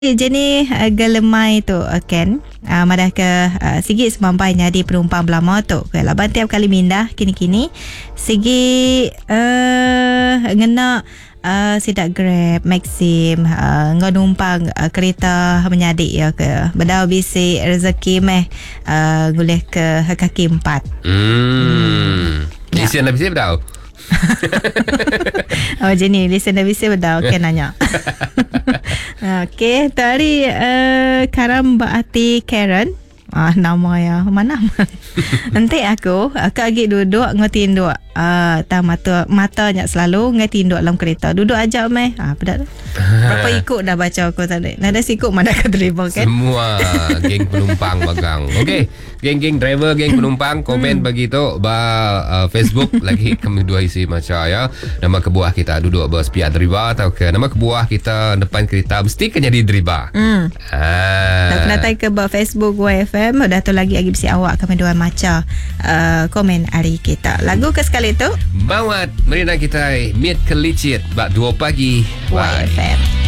Jenis gelemai tu Ken madah ke sigi semampainya di penumpang belama tu laban tiap kali mindah kini-kini sigi ngena sidak Grab, Maxim numpang kereta menyadik ya ke bedau bisi rezeki meh gulih ke kaki empat. Lesen dah bisi bedau. Oh jenis lesen dah bisi bedau Ken nanya. Okey, tadi Karam Mbak Ati Karen. Nama ya mana? Nanti aku lagi duduk ngetinduk. Matanya selalu ngetinduk dalam kereta. Duduk aja meh. Pedak. Berapa ikut dah baca aku tadi. Nada sikut mana ke driver kan? Semua geng penumpang bagang. Okey, geng driver, geng penumpang komen bagi tu Facebook lagi kami dua isi macam ya. Nama kebuah kita duduk bersepiak driver atau ke nama kebuah kita depan kereta mesti kena jadi driver. Tak kena tay ke Facebook YFM. Dah tu lagi bisi awak kami dua macam komen hari kita. Lagu ke sekali tu Bawat Merina kita Meet Kelicit Bak 2 pagi YFM.